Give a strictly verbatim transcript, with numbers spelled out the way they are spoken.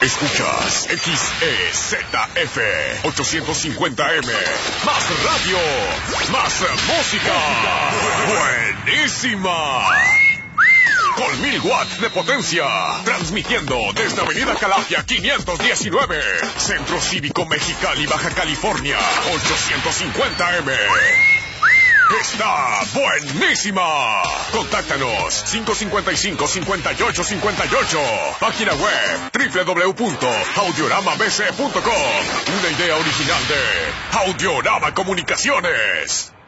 Escuchas X E Z F ochocientos cincuenta M. Más radio, más música. Buenísima. Con mil watts de potencia. Transmitiendo desde Avenida Calafia quinientos diecinueve. Centro Cívico Mexicali, Baja California. ochocientos cincuenta M. Está buenísima. Contáctanos cinco cincuenta y cinco, cincuenta y ocho cincuenta y ocho. Página web doble u doble u doble u punto audiorama b c punto com. Una idea original de Audiorama Comunicaciones.